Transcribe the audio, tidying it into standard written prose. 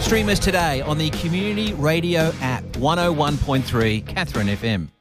Stream us today on the Community Radio app, 101.3 Catherine FM.